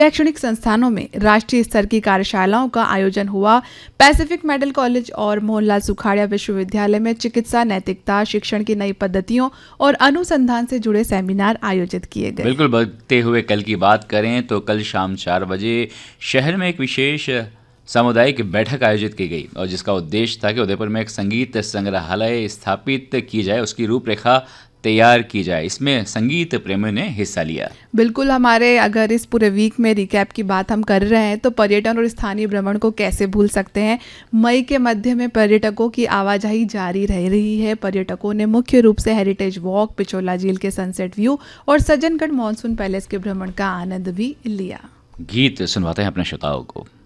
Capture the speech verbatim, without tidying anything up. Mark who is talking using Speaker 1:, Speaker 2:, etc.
Speaker 1: शैक्षणिक संस्थानों में राष्ट्रीय स्तर की कार्यशालाओं का आयोजन हुआ। पैसिफिक मेडिकल कॉलेज और मोहनलाल सुखाड़िया विश्वविद्यालय में चिकित्सा नैतिकता, शिक्षण की नई पद्धतियों और अनुसंधान से जुड़े सेमिनार आयोजित किए गए।
Speaker 2: बिल्कुल, बढ़ते हुए कल की बात करें तो कल शाम चार बजे शहर में एक विशेष सामुदायिक बैठक आयोजित की गई और जिसका उद्देश्य था कि उदयपुर में एक संगीत संग्रहालय स्थापित की जाए, उसकी रूपरेखा तैयार की जाए। इसमें संगीत प्रेमियों ने हिस्सा लिया।
Speaker 1: बिल्कुल, हमारे अगर इस पूरे वीक में रिकैप की बात हम कर रहे हैं तो पर्यटन और स्थानीय भ्रमण को कैसे भूल सकते हैं। मई के मध्य में पर्यटकों की आवाजाही जारी रह रही है। पर्यटकों ने मुख्य रूप से हेरिटेज वॉक, पिछोला झील के सनसेट व्यू और सज्जनगढ़ मानसून पैलेस के भ्रमण का आनंद भी लिया।
Speaker 2: गीत सुनवाते हैं अपने श्रोताओं को।